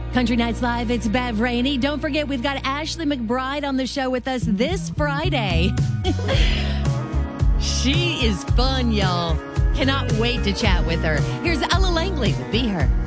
Country Nights Live, it's Bev Rainey. Don't forget, we've got Ashley McBryde on the show with us this Friday. She is fun, y'all. Cannot wait to chat with her. Here's Ella Langley with Be Her.